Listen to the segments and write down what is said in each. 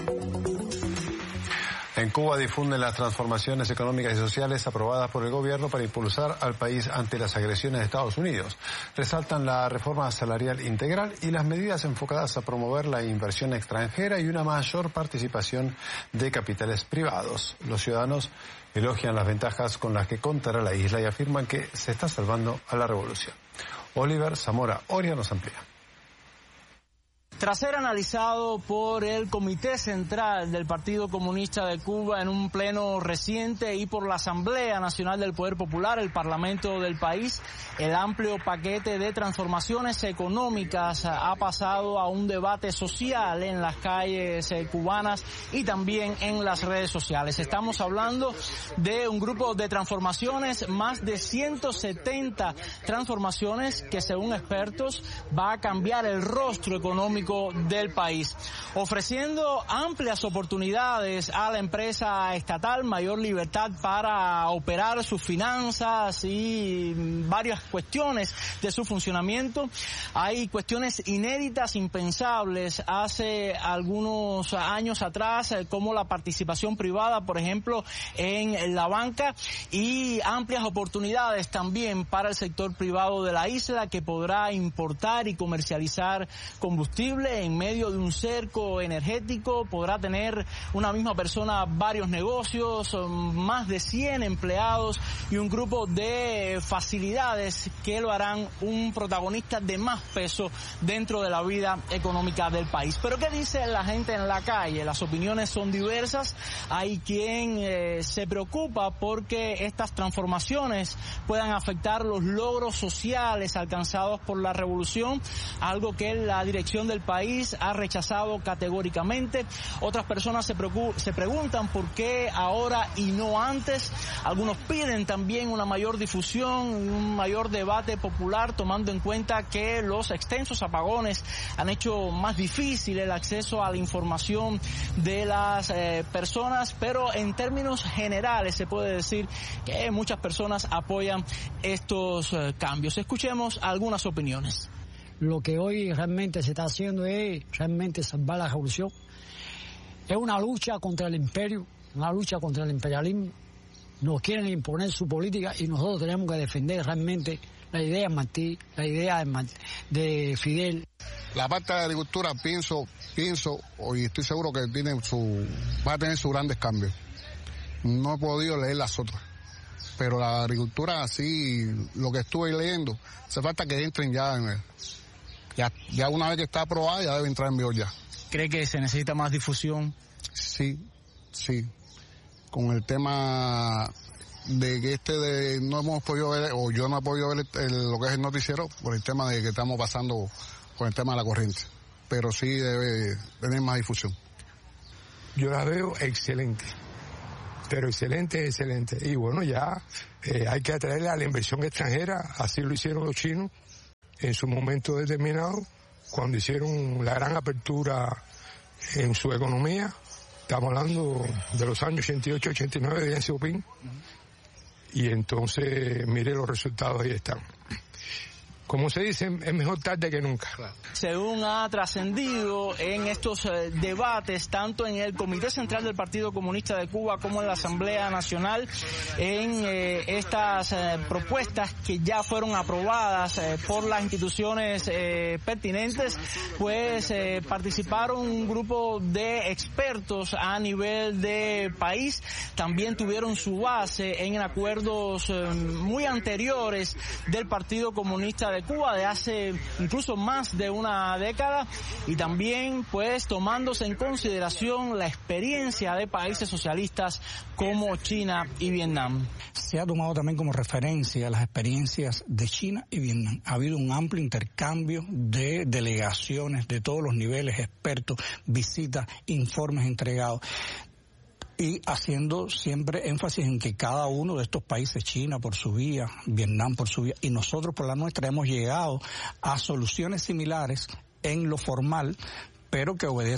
En Cuba difunden las transformaciones económicas y sociales aprobadas por el gobierno para impulsar al país ante las agresiones de Estados Unidos. Resaltan la reforma salarial integral y las medidas enfocadas a promover la inversión extranjera y una mayor participación de capitales privados. Los ciudadanos elogian las ventajas con las que contará la isla y afirman que se está salvando a la revolución. Oliver Zamora Oria nos amplía. Tras ser analizado por el Comité Central del Partido Comunista de Cuba en un pleno reciente y por la Asamblea Nacional del Poder Popular, el Parlamento del país, el amplio paquete de transformaciones económicas ha pasado a un debate social en las calles cubanas y también en las redes sociales. Estamos hablando de un grupo de transformaciones, más de 170 transformaciones que, según expertos, va a cambiar el rostro económico del país, ofreciendo amplias oportunidades a la empresa estatal, mayor libertad para operar sus finanzas y varias cuestiones de su funcionamiento. Hay cuestiones inéditas, impensables hace algunos años atrás, como la participación privada, por ejemplo, en la banca, y amplias oportunidades también para el sector privado de la isla, que podrá importar y comercializar combustible en medio de un cerco energético. Podrá tener una misma persona varios negocios, más de 100 empleados y un grupo de facilidades que lo harán un protagonista de más peso dentro de la vida económica del país. Pero ¿qué dice la gente en la calle? Las opiniones son diversas. Hay quien se preocupa porque estas transformaciones puedan afectar los logros sociales alcanzados por la revolución, algo que la dirección del país ha rechazado categóricamente. Otras personas se preguntan por qué ahora y no antes. Algunos piden también una mayor difusión, un mayor debate popular, tomando en cuenta que los extensos apagones han hecho más difícil el acceso a la información de las personas, pero en términos generales se puede decir que muchas personas apoyan estos cambios. Escuchemos algunas opiniones. Lo que hoy realmente se está haciendo es realmente salvar la revolución. Es una lucha contra el imperio, una lucha contra el imperialismo. Nos quieren imponer su política y nosotros tenemos que defender realmente la idea de Martí, la idea de Fidel. La parte de la agricultura pienso y estoy seguro que va a tener sus grandes cambios. No he podido leer las otras, pero la agricultura, así, lo que estuve leyendo, hace falta que entren ya una vez que está aprobada, ya debe entrar en vigor ya. ¿Cree que se necesita más difusión? Sí. Con el tema de que no hemos podido ver, o yo no he podido ver lo que es el noticiero, por el tema de que estamos pasando con el tema de la corriente. Pero sí debe tener más difusión. Yo la veo excelente. Pero excelente. Y bueno, ya hay que atraerle a la inversión extranjera. Así lo hicieron los chinos en su momento determinado, cuando hicieron la gran apertura en su economía. Estamos hablando de los años 88, 89 de Deng Xiaoping. Y entonces, mire los resultados, ahí están. Como se dice, es mejor tarde que nunca. Según ha trascendido en estos debates, tanto en el Comité Central del Partido Comunista de Cuba como en la Asamblea Nacional, en estas propuestas que ya fueron aprobadas por las instituciones pertinentes, pues participaron un grupo de expertos a nivel de país. También tuvieron su base en acuerdos muy anteriores del Partido Comunista de Cuba, de hace incluso más de una década, y también pues tomándose en consideración la experiencia de países socialistas como China y Vietnam. Se ha tomado también como referencia las experiencias de China y Vietnam. Ha habido un amplio intercambio de delegaciones de todos los niveles, expertos, visitas, informes entregados. Y haciendo siempre énfasis en que cada uno de estos países, China por su vía, Vietnam por su vía, y nosotros por la nuestra, hemos llegado a soluciones similares en lo formal, pero que obedecen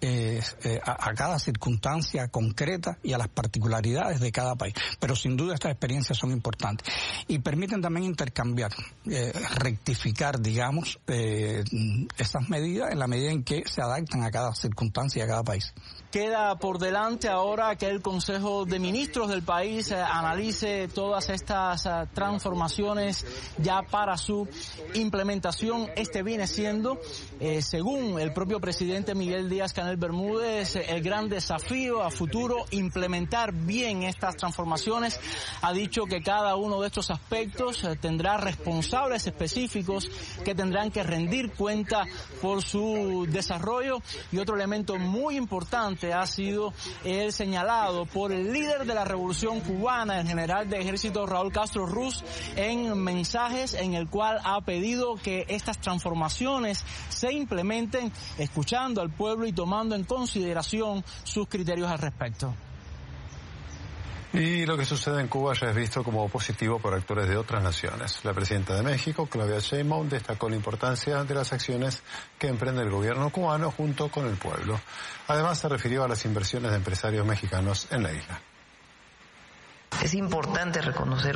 a cada circunstancia concreta y a las particularidades de cada país. Pero sin duda estas experiencias son importantes y permiten también intercambiar, rectificar, digamos, esas medidas en la medida en que se adaptan a cada circunstancia y a cada país. Queda por delante ahora que el Consejo de Ministros del país analice todas estas transformaciones ya para su implementación. Este viene siendo, según el propio presidente Miguel Díaz-Canel Bermúdez, el gran desafío a futuro, implementar bien estas transformaciones. Ha dicho que cada uno de estos aspectos tendrá responsables específicos que tendrán que rendir cuenta por su desarrollo. Y otro elemento muy importante ha sido el señalado por el líder de la Revolución Cubana, el general de ejército Raúl Castro Ruz, en mensajes en el cual ha pedido que estas transformaciones se implementen escuchando al pueblo y tomando en consideración sus criterios al respecto. Y lo que sucede en Cuba ya es visto como positivo por actores de otras naciones. La presidenta de México, Claudia Sheinbaum, destacó la importancia de las acciones que emprende el gobierno cubano junto con el pueblo. Además, se refirió a las inversiones de empresarios mexicanos en la isla. Es importante reconocer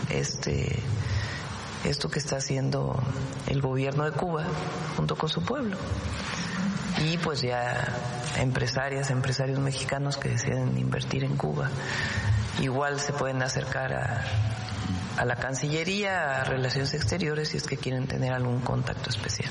esto que está haciendo el gobierno de Cuba junto con su pueblo. Y pues ya empresarios mexicanos que deciden invertir en Cuba, igual se pueden acercar a la Cancillería, a Relaciones Exteriores, si es que quieren tener algún contacto especial.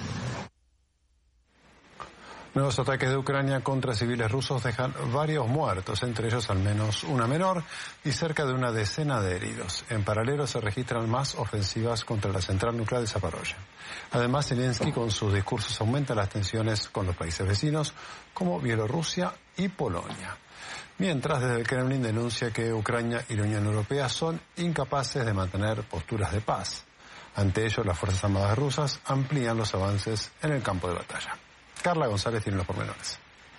Nuevos ataques de Ucrania contra civiles rusos dejan varios muertos, entre ellos al menos una menor y cerca de una decena de heridos. En paralelo se registran más ofensivas contra la central nuclear de Zaporozhye. Además, Zelensky con sus discursos aumenta las tensiones con los países vecinos como Bielorrusia y Polonia. Mientras, desde el Kremlin denuncia que Ucrania y la Unión Europea son incapaces de mantener posturas de paz. Ante ello, las Fuerzas Armadas rusas amplían los avances en el campo de batalla. Carla González tiene los pormenores.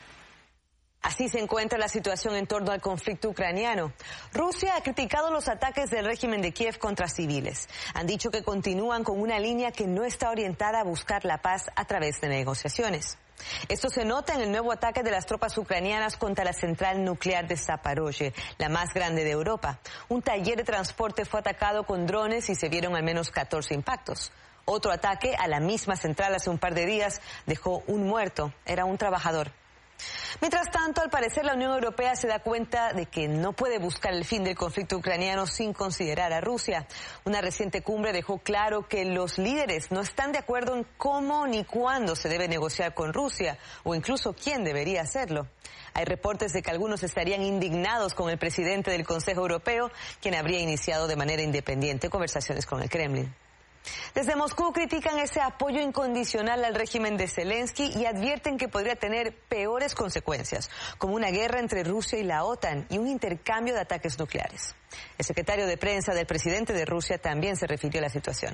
Así se encuentra la situación en torno al conflicto ucraniano. Rusia ha criticado los ataques del régimen de Kiev contra civiles. Han dicho que continúan con una línea que no está orientada a buscar la paz a través de negociaciones. Esto se nota en el nuevo ataque de las tropas ucranianas contra la central nuclear de Zaporozhye, la más grande de Europa. Un taller de transporte fue atacado con drones y se vieron al menos 14 impactos. Otro ataque a la misma central hace un par de días dejó un muerto. Era un trabajador. Mientras tanto, al parecer la Unión Europea se da cuenta de que no puede buscar el fin del conflicto ucraniano sin considerar a Rusia. Una reciente cumbre dejó claro que los líderes no están de acuerdo en cómo ni cuándo se debe negociar con Rusia o incluso quién debería hacerlo. Hay reportes de que algunos estarían indignados con el presidente del Consejo Europeo, quien habría iniciado de manera independiente conversaciones con el Kremlin. Desde Moscú critican ese apoyo incondicional al régimen de Zelensky y advierten que podría tener peores consecuencias, como una guerra entre Rusia y la OTAN y un intercambio de ataques nucleares. El secretario de prensa del presidente de Rusia también se refirió a la situación.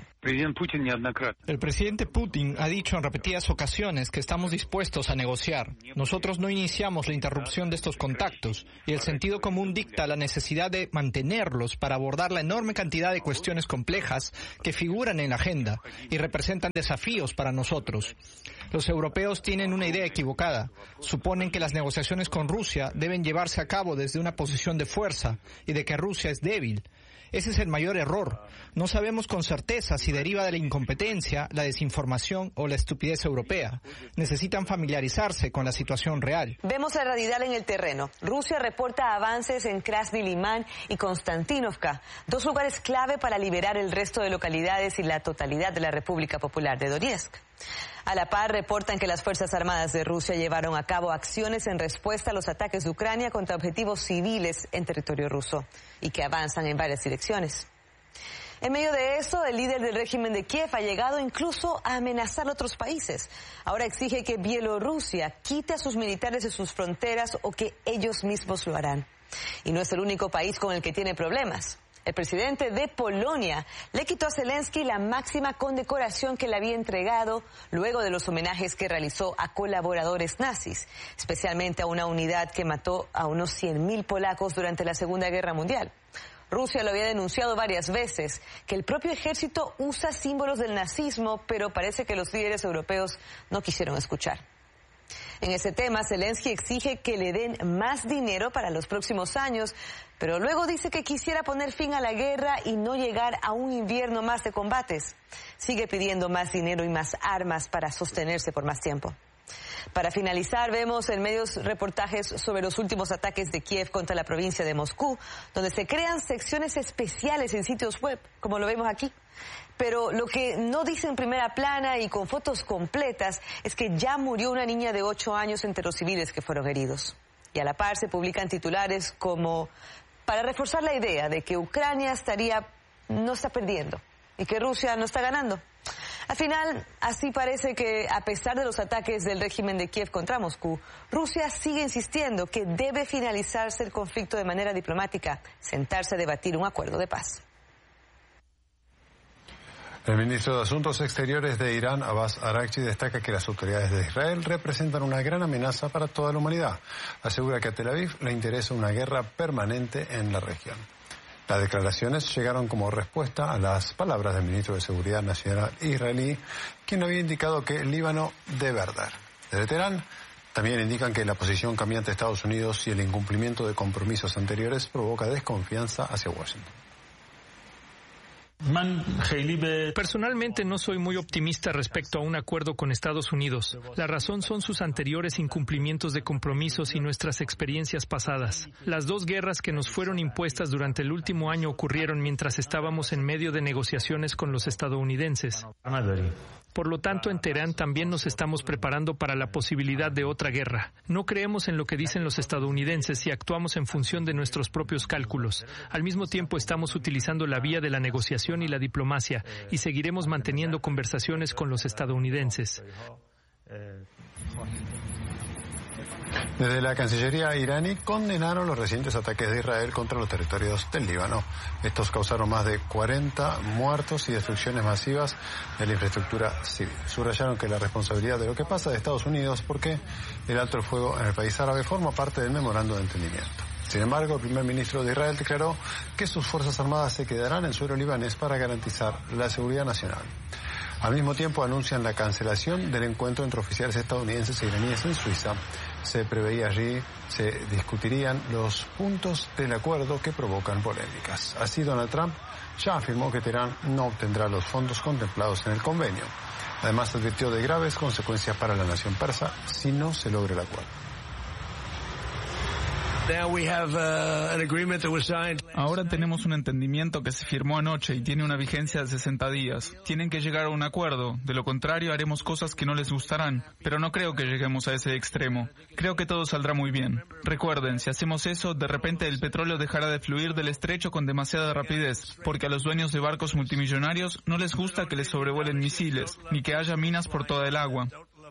El presidente Putin ha dicho en repetidas ocasiones que estamos dispuestos a negociar. Nosotros no iniciamos la interrupción de estos contactos y el sentido común dicta la necesidad de mantenerlos para abordar la enorme cantidad de cuestiones complejas que figuran en la agenda y representan desafíos para nosotros. Los europeos tienen una idea equivocada. Suponen que las negociaciones con Rusia deben llevarse a cabo desde una posición de fuerza y de que Rusia es débil. Ese es el mayor error. No sabemos con certeza si deriva de la incompetencia, la desinformación o la estupidez europea. Necesitan familiarizarse con la situación real. Vemos la realidad en el terreno. Rusia reporta avances en Krasny Liman y Konstantinovka, dos lugares clave para liberar el resto de localidades y la totalidad de la República Popular de Donetsk. A la par, reportan que las Fuerzas Armadas de Rusia llevaron a cabo acciones en respuesta a los ataques de Ucrania contra objetivos civiles en territorio ruso y que avanzan en varias direcciones. En medio de eso, el líder del régimen de Kiev ha llegado incluso a amenazar a otros países. Ahora exige que Bielorrusia quite a sus militares de sus fronteras o que ellos mismos lo harán. Y no es el único país con el que tiene problemas. El presidente de Polonia le quitó a Zelensky la máxima condecoración que le había entregado luego de los homenajes que realizó a colaboradores nazis, especialmente a una unidad que mató a unos 100.000 polacos durante la Segunda Guerra Mundial. Rusia lo había denunciado varias veces, que el propio ejército usa símbolos del nazismo, pero parece que los líderes europeos no quisieron escuchar. En ese tema, Zelensky exige que le den más dinero para los próximos años, pero luego dice que quisiera poner fin a la guerra y no llegar a un invierno más de combates. Sigue pidiendo más dinero y más armas para sostenerse por más tiempo. Para finalizar, vemos en medios reportajes sobre los últimos ataques de Kiev contra la provincia de Moscú, donde se crean secciones especiales en sitios web, como lo vemos aquí. Pero lo que no dice en primera plana y con fotos completas es que ya murió una niña de 8 años entre los civiles que fueron heridos. Y a la par se publican titulares como para reforzar la idea de que Ucrania no está perdiendo y que Rusia no está ganando. Al final, así parece que, a pesar de los ataques del régimen de Kiev contra Moscú, Rusia sigue insistiendo que debe finalizarse el conflicto de manera diplomática, sentarse a debatir un acuerdo de paz. El ministro de Asuntos Exteriores de Irán, Abbas Araghchi, destaca que las autoridades de Israel representan una gran amenaza para toda la humanidad. Asegura que a Tel Aviv le interesa una guerra permanente en la región. Las declaraciones llegaron como respuesta a las palabras del ministro de Seguridad Nacional israelí, quien había indicado que el Líbano debe arder. Desde Teherán también indican que la posición cambiante de Estados Unidos y el incumplimiento de compromisos anteriores provoca desconfianza hacia Washington. Personalmente no soy muy optimista respecto a un acuerdo con Estados Unidos. La razón son sus anteriores incumplimientos de compromisos y nuestras experiencias pasadas. Las 2 guerras que nos fueron impuestas durante el último año ocurrieron mientras estábamos en medio de negociaciones con los estadounidenses. Por lo tanto, en Teherán también nos estamos preparando para la posibilidad de otra guerra. No creemos en lo que dicen los estadounidenses y actuamos en función de nuestros propios cálculos. Al mismo tiempo, estamos utilizando la vía de la negociación y la diplomacia y seguiremos manteniendo conversaciones con los estadounidenses. Desde la Cancillería iraní condenaron los recientes ataques de Israel contra los territorios del Líbano. Estos causaron más de 40 muertos y destrucciones masivas de la infraestructura civil. Subrayaron que la responsabilidad de lo que pasa de Estados Unidos porque el alto el fuego en el país árabe forma parte del memorando de entendimiento. Sin embargo, el primer ministro de Israel declaró que sus fuerzas armadas se quedarán en suelo libanés para garantizar la seguridad nacional. Al mismo tiempo anuncian la cancelación del encuentro entre oficiales estadounidenses e iraníes en Suiza. Se preveía allí se discutirían los puntos del acuerdo que provocan polémicas. Así, Donald Trump ya afirmó que Teherán no obtendrá los fondos contemplados en el convenio. Además, advirtió de graves consecuencias para la nación persa si no se logra el acuerdo. Ahora tenemos un entendimiento que se firmó anoche y tiene una vigencia de 60 días. Tienen que llegar a un acuerdo, de lo contrario haremos cosas que no les gustarán, pero no creo que lleguemos a ese extremo. Creo que todo saldrá muy bien. Recuerden, si hacemos eso, de repente el petróleo dejará de fluir del estrecho con demasiada rapidez, porque a los dueños de barcos multimillonarios no les gusta que les sobrevuelen misiles, ni que haya minas por toda el agua.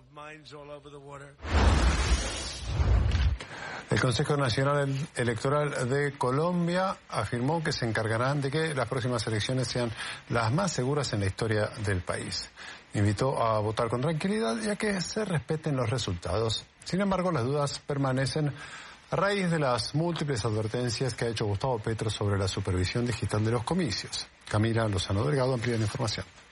El Consejo Nacional Electoral de Colombia afirmó que se encargarán de que las próximas elecciones sean las más seguras en la historia del país. Invitó a votar con tranquilidad y a que se respeten los resultados. Sin embargo, las dudas permanecen a raíz de las múltiples advertencias que ha hecho Gustavo Petro sobre la supervisión digital de los comicios. Camila Lozano Delgado amplía la información.